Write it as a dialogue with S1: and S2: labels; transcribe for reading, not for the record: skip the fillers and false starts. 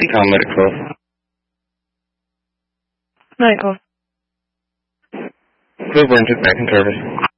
S1: Seacom Medic 12.
S2: Michael.
S1: Cleveland took back in service.